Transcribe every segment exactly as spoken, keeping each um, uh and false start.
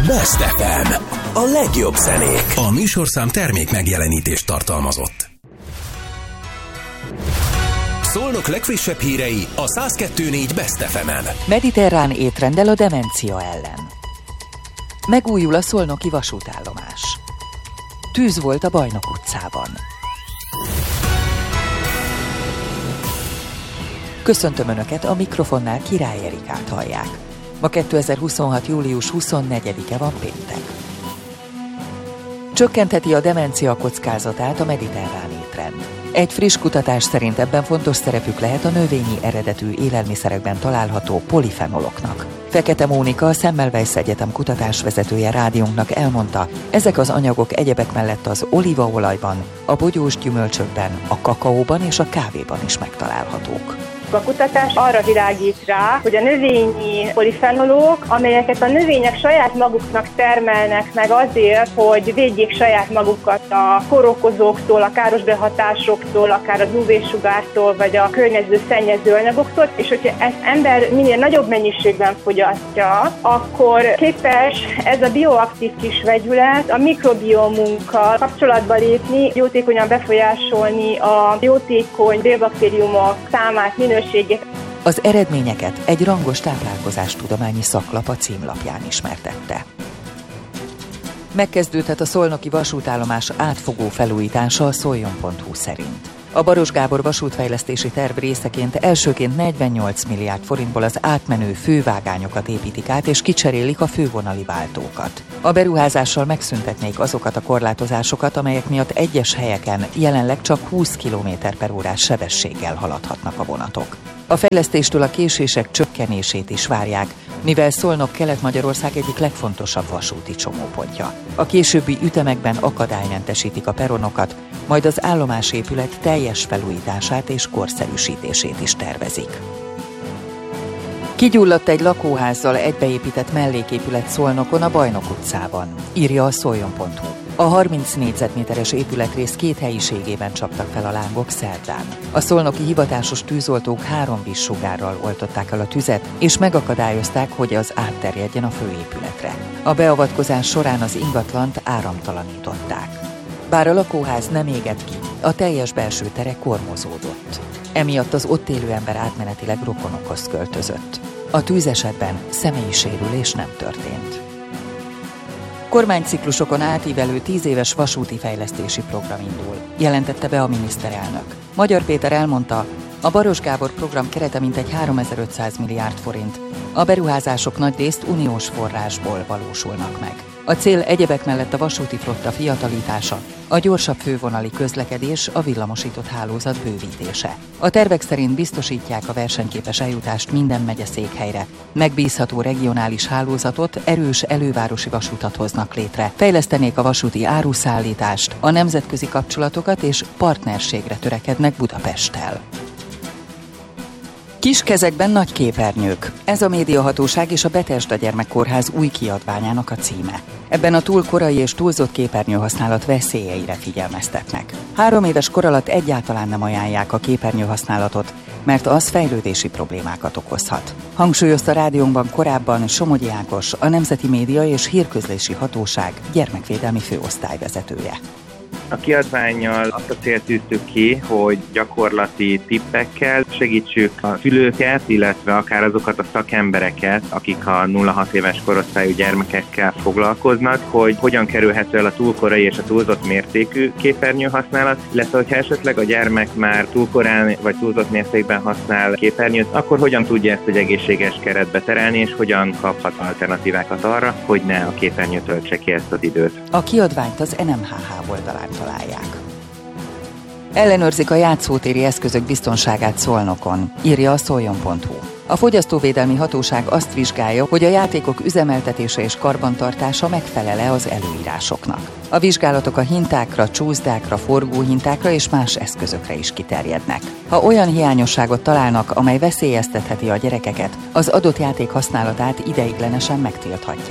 Best ef em. A legjobb zenék. A műsorszám termék megjelenítést tartalmazott. Szolnok legfrissebb hírei a száz kettő négy Best ef emen. Mediterrán étrendel a demencia ellen. Megújul a szolnoki vasútállomás. Tűz volt a Bajnok utcában. Köszöntöm Önöket, a mikrofonnál Király Erikát hallják. Ma kétezer-huszonhat. július huszonnegyedike van, péntek. Csökkentheti a demencia kockázatát a mediterrán étrend. Egy friss kutatás szerint ebben fontos szerepük lehet a növényi eredetű élelmiszerekben található polifenoloknak. Fekete Mónika, a Semmelweis Egyetem kutatásvezetője rádiónknak elmondta, ezek az anyagok egyebek mellett az olívaolajban, a bogyós gyümölcsökben, a kakaóban és a kávéban is megtalálhatók. A kutatás arra világít rá, hogy a növényi polifenolok, amelyeket a növények saját maguknak termelnek meg azért, hogy védjék saját magukat a kórokozóktól, a káros behatásoktól, akár az ú vé-sugártól, vagy a környező szennyező anyagoktól, és hogyha ezt ember minél nagyobb mennyiségben fogyasztja, akkor képes ez a bioaktív kis vegyület a mikrobiomunkkal kapcsolatba lépni, jótékonyan befolyásolni a jótékony bélbaktériumok számát, minőségét. Az eredményeket egy rangos táplálkozástudományi szaklap a címlapján ismertette. Megkezdődhet a szolnoki vasútállomás átfogó felújítása a szoljon pont hu szerint. A Baros Gábor vasútfejlesztési terv részeként elsőként negyvennyolc milliárd forintból az átmenő fővágányokat építik át és kicserélik a fővonali váltókat. A beruházással megszüntetnék azokat a korlátozásokat, amelyek miatt egyes helyeken jelenleg csak húsz kilométer per órás sebességgel haladhatnak a vonatok. A fejlesztéstől a késések csökkenését is várják, mivel Szolnok Kelet-Magyarország egyik legfontosabb vasúti csomópontja. A későbbi ütemekben akadálymentesítik a peronokat, majd az állomásépület teljes felújítását és korszerűsítését is tervezik. Kigyulladt egy lakóházzal egybeépített melléképület Szolnokon a Bajnok utcában, írja a szoljon pont hu. A harminc négyzetméteres épületrész két helyiségében csaptak fel a lángok szerdán. A szolnoki hivatásos tűzoltók három vízsugárral oltották el a tüzet, és megakadályozták, hogy az átterjedjen a főépületre. A beavatkozás során az ingatlant áramtalanították. Bár a lakóház nem égett ki, a teljes belső tere kormozódott. Emiatt az ott élő ember átmenetileg rokonokhoz költözött. A tűzesetben személyi sérülés nem történt. Kormányciklusokon átívelő tíz éves vasúti fejlesztési program indul, jelentette be a miniszterelnök. Magyar Péter elmondta, a Baros Gábor program kerete mintegy háromezer-ötszáz milliárd forint. A beruházások nagyrészt uniós forrásból valósulnak meg. A cél egyebek mellett a vasúti flotta fiatalítása, a gyorsabb fővonali közlekedés, a villamosított hálózat bővítése. A tervek szerint biztosítják a versenyképes eljutást minden megyeszékhelyre, megbízható regionális hálózatot, erős elővárosi vasutat hoznak létre, fejlesztenék a vasúti áruszállítást, a nemzetközi kapcsolatokat és partnerségre törekednek Budapesttel. Kis kezekben nagy képernyők. Ez a Médiahatóság és a Bethesda Gyermekkórház új kiadványának a címe. Ebben a túl korai és túlzott képernyőhasználat veszélyeire figyelmeztetnek. Három éves kor alatt egyáltalán nem ajánlják a képernyőhasználatot, mert az fejlődési problémákat okozhat. Hangsúlyozta rádiónkban korábban Somogyi Ákos, a Nemzeti Média és Hírközlési Hatóság gyermekvédelmi főosztályvezetője. A kiadvánnyal azt a célt tűztük ki, hogy gyakorlati tippekkel segítsük a szülőket, illetve akár azokat a szakembereket, akik a nulla-hat éves korosztályú gyermekekkel foglalkoznak, hogy hogyan kerülhető el a túlkorai és a túlzott mértékű képernyőhasználat, illetve hogyha esetleg a gyermek már túl korán vagy túlzott mértékben használ képernyőt, akkor hogyan tudja ezt egy egészséges keretbe terelni, és hogyan kaphat alternatívákat arra, hogy ne a képernyőt töltse ki ezt az időt. A kiadványt az en em há há oldalán találják. Ellenőrzik a játszótéri eszközök biztonságát Szolnokon, írja a szoljon pont hu. A Fogyasztóvédelmi Hatóság azt vizsgálja, hogy a játékok üzemeltetése és karbantartása megfelel-e az előírásoknak. A vizsgálatok a hintákra, csúszdákra, forgóhintákra és más eszközökre is kiterjednek. Ha olyan hiányosságot találnak, amely veszélyeztetheti a gyerekeket, az adott játék használatát ideiglenesen megtilthatják.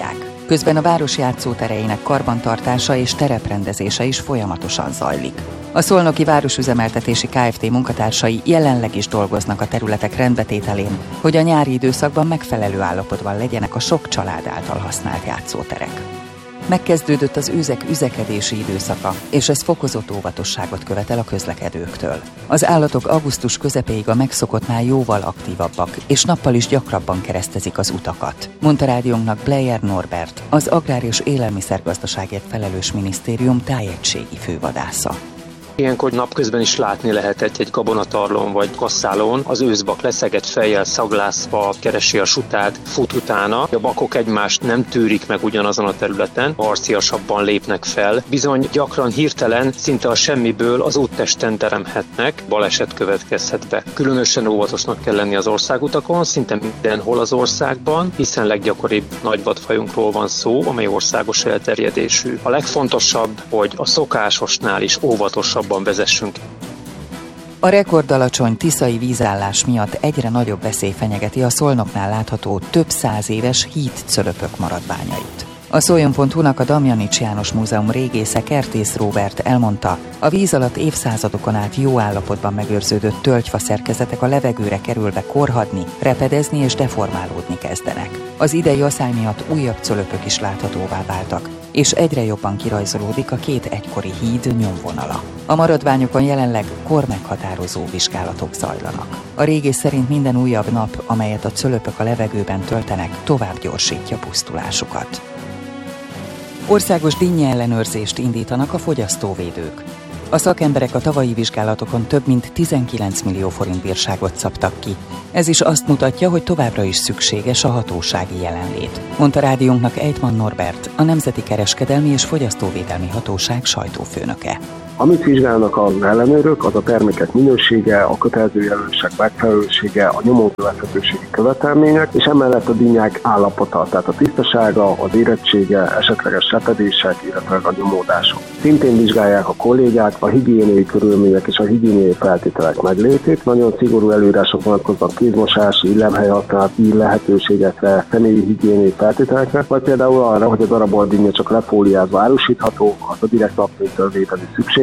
Közben a város játszótereinek karbantartása és tereprendezése is folyamatosan zajlik. A Szolnoki Városüzemeltetési Kft. Munkatársai jelenleg is dolgoznak a területek rendbetételén, hogy a nyári időszakban megfelelő állapotban legyenek a sok család által használt játszóterek. Megkezdődött az üzek üzekedési időszaka, és ez fokozott óvatosságot követel a közlekedőktől. Az állatok augusztus közepéig a megszokottnál jóval aktívabbak, és nappal is gyakrabban keresztezik az utakat, mondta rádiónknak Bleyer Norbert, az Agrár- és Élelmiszergazdaságért felelős minisztérium tájegységi fővadásza. Ilyenkor napközben is látni lehet egy-egy gabonatarlón vagy kasszálón. Az őszbak leszegett fejjel szaglászva keresi a sutát, fut utána. A bakok egymást nem tűrik meg ugyanazon a területen, harciasabban lépnek fel. Bizony gyakran hirtelen, szinte a semmiből az úttesten teremhetnek, baleset következhet be. Különösen óvatosnak kell lenni az országutakon, szinte mindenhol az országban, hiszen leggyakoribb nagyvadfajunkról van szó, amely országos elterjedésű. A legfontosabb, hogy a szokásosnál is óvatosabb vezessünk. A rekordalacsony tiszai vízállás miatt egyre nagyobb veszély fenyegeti a Szolnoknál látható több száz éves hídcölöpök maradványait. A Szoljon pont hu-nak a Damjanics János Múzeum régésze Kertész Róbert elmondta, a víz alatt évszázadokon át jó állapotban megőrződött tölgyfa szerkezetek a levegőre kerülve korhadni, repedezni és deformálódni kezdenek. Az idei asszály miatt újabb cölöpök is láthatóvá váltak, és egyre jobban kirajzolódik a két egykori híd nyomvonala. A maradványokon jelenleg kormeghatározó vizsgálatok zajlanak. A régész szerint minden újabb nap, amelyet a cölöpök a levegőben töltenek, tovább gyorsítja pusztulásukat. Országos dinnye ellenőrzést indítanak a fogyasztóvédők. A szakemberek a tavalyi vizsgálatokon több mint tizenkilenc millió forint bírságot szabtak ki. Ez is azt mutatja, hogy továbbra is szükséges a hatósági jelenlét, mondta rádiónknak Ejtman Norbert, a Nemzeti Kereskedelmi és Fogyasztóvédelmi Hatóság sajtófőnöke. Amit vizsgálnak az ellenőrök, az a termékek minősége, a kötelező jelölések megfelelősége, a nyomon követhetőségi követelmények, és emellett a dinnyák állapota, tehát a tisztasága, az érettsége, esetleges repedések, illetve a nyomódások. Szintén vizsgálják a kollégák a higiéniai körülmények és a higiéniai feltételek meglétét. Nagyon szigorú előírások vonatkoznak kézmosási, illemhelyhasználati lehetőségekre, személyi higiéniai feltételekre, vagy például arra, hogy a darabolt dinnye csak lefóliázva árusítható, az a direkt napfénytől vételi szükség.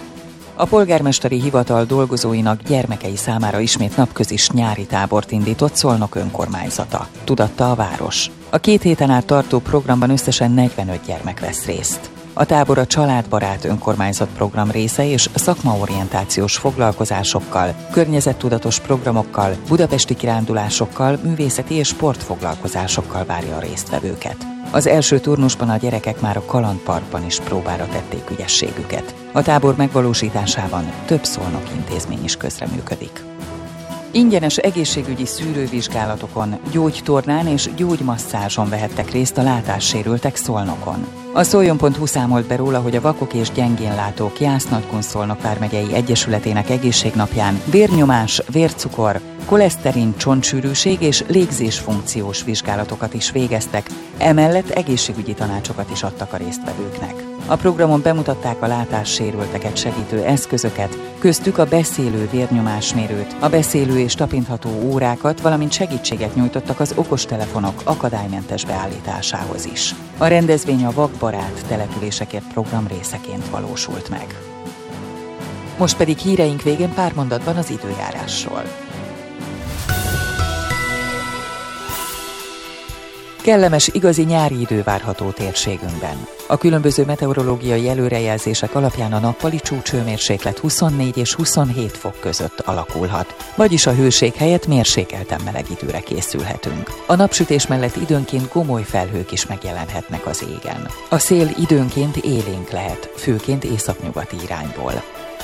A polgármesteri hivatal dolgozóinak gyermekei számára ismét napközis nyári tábort indított Szolnok önkormányzata, tudatta a város. A két héten át tartó programban összesen negyvenöt gyermek vesz részt. A tábor a családbarát önkormányzat program része és szakmaorientációs foglalkozásokkal, környezettudatos programokkal, budapesti kirándulásokkal, művészeti és sportfoglalkozásokkal várja a résztvevőket. Az első turnusban a gyerekek már a kalandparkban is próbára tették ügyességüket. A tábor megvalósításában több szolnoki intézmény is közreműködik. Ingyenes egészségügyi szűrővizsgálatokon, gyógytornán és gyógymasszázson vehettek részt a látássérültek Szolnokon. A Szoljon pont hu számolt be róla, hogy a Vakok és Gyengénlátók Jász-Nagykun-Szolnok vármegyei egyesületének egészségnapján vérnyomás, vércukor, koleszterin, csontsűrűség és légzésfunkciós vizsgálatokat is végeztek, emellett egészségügyi tanácsokat is adtak a résztvevőknek. A programon bemutatták a látássérülteket segítő eszközöket, köztük a beszélő vérnyomásmérőt, a beszélő és tapintható órákat, valamint segítséget nyújtottak az okostelefonok akadálymentes beállításához is. A rendezvény a Vakbarát településekért program részeként valósult meg. Most pedig híreink végén pár mondatban az időjárásról. Kellemes, igazi nyári idő várható térségünkben. A különböző meteorológiai előrejelzések alapján a nappali csúcshőmérséklet huszonnégy és huszonhét fok között alakulhat, vagyis a hőség helyett mérsékelten meleg időre készülhetünk. A napsütés mellett időnként gomoly felhők is megjelenhetnek az égen. A szél időnként élénk lehet, főként északnyugati irányból.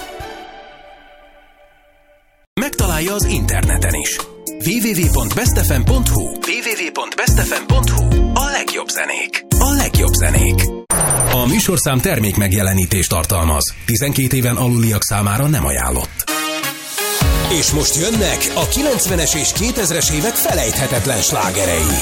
Megtalálja az interneten is. double-u double-u double-u pont best f m pont hu double-u double-u double-u pont best f m pont hu A legjobb zenék. A legjobb zenék. A műsorszám termék megjelenítést tartalmaz. tizenkét éven aluliak számára nem ajánlott. És most jönnek a kilencvenes és kétezres évek felejthetetlen slágerei.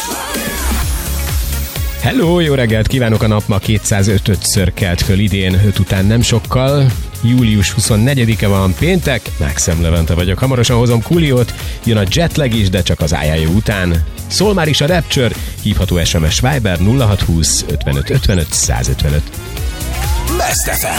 Hello, jó reggelt kívánok! A nap ma kétszázötödször kelt föl idén, öt után nem sokkal. július huszonnegyedike van, péntek, Maxim Levente vagyok, hamarosan hozom Cooliót, jön a Jetlag is, de csak az I I O után. Szól már is a Rapture, hívható es em es Viber nulla hat húsz ötvenöt ötvenöt százötvenöt. Best ef em.